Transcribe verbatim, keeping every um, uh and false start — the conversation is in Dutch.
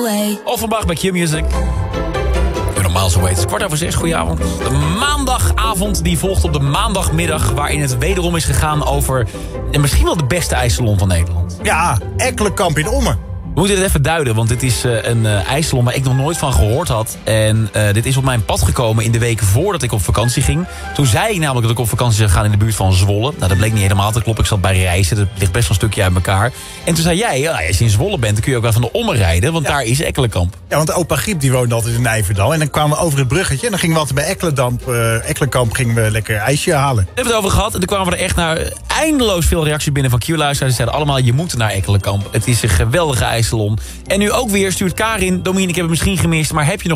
Offenbach bij Q-Music. Normaal zo heet het. Kwart over zes, goedenavond. De maandagavond die volgt op de maandagmiddag... waarin het wederom is gegaan over... en misschien wel de beste ijssalon van Nederland. Ja, Ekkelenkamp in Ommen. We moeten het even duiden, want dit is uh, een uh, ijssalon waar ik nog nooit van gehoord had. En uh, dit is op mijn pad gekomen in de weken voordat ik op vakantie ging. Toen zei ik namelijk dat ik op vakantie zou gaan in de buurt van Zwolle. Nou, dat bleek niet helemaal te kloppen. Ik zat bij Reizen, dat ligt best wel een stukje uit elkaar. En toen zei jij, ja, als je in Zwolle bent, dan kun je ook wel van de Ommen rijden. Want ja. Daar is Ekkelenkamp. Ja, want opa Griep die woonde altijd in Nijverdal. En dan kwamen we over het bruggetje. En dan gingen we altijd bij Ekkelendamp, uh, Ekkelenkamp gingen we lekker ijsje halen. We hebben het over gehad. En toen kwamen we er echt naar eindeloos veel reacties binnen van Q-luisteraars. Ze zeiden allemaal, je moet naar Ekkelenkamp. Het is een geweldige ijssalon. En nu ook weer stuurt Karin, Dominique, ik heb het misschien gemist, maar heb je nog